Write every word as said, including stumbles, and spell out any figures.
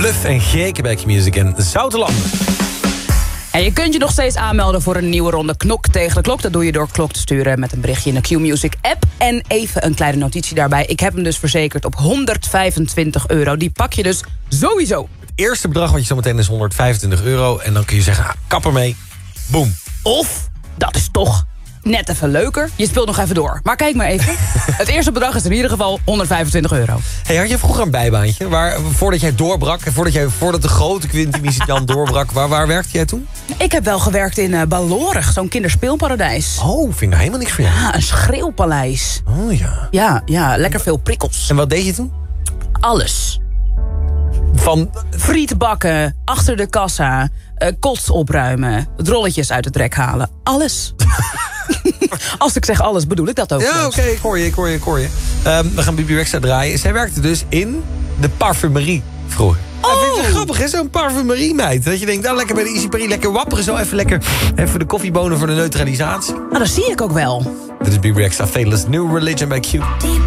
Bluff en Geke bij Q-Music en Zoutelanden. En je kunt je nog steeds aanmelden voor een nieuwe ronde Knok tegen de Klok. Dat doe je door Klok te sturen met een berichtje in de Q-Music app. En even een kleine notitie daarbij. Ik heb hem dus verzekerd op honderdvijfentwintig euro. Die pak je dus sowieso. Het eerste bedrag wat je zo meteen is honderdvijfentwintig euro. En dan kun je zeggen, ah, kap ermee. Boom. Of, dat is toch net even leuker. Je speelt nog even door. Maar kijk maar even. Het eerste bedrag is in ieder geval honderdvijfentwintig euro. Hey, had je vroeger een bijbaantje? Waar, voordat jij doorbrak, en voordat, jij, voordat de grote Quinty Jan doorbrak, waar, waar werkte jij toen? Ik heb wel gewerkt in uh, Ballorig, zo'n kinderspeelparadijs. Oh, vind ik nou helemaal niks voor jou. Ja, een schreeuwpaleis. Oh ja. Ja, ja, lekker veel prikkels. En wat deed je toen? Alles. Van Friet bakken, achter de kassa, uh, kots opruimen, rolletjes uit het rek halen. Alles. Als ik zeg alles, bedoel ik dat ook. Ja, oké, okay, ik hoor je, ik hoor je, ik hoor je. Um, we gaan Bibi Rexha draaien. Zij werkte dus in de parfumerie vroeger. Oh. Dat vind ik wel grappig, hè? Zo'n parfumerie-meid. Dat je denkt, nou, lekker bij de Easy Paris, lekker wapperen. Zo even lekker even de koffiebonen voor de neutralisatie. Nou, dat zie ik ook wel. Dit is Bibi Rexha, Faithless New Religion bij Q.